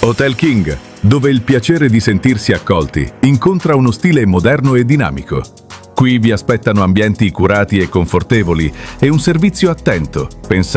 Hotel King, dove il piacere di sentirsi accolti incontra uno stile moderno e dinamico. Qui vi aspettano ambienti curati e confortevoli e un servizio attento, pensato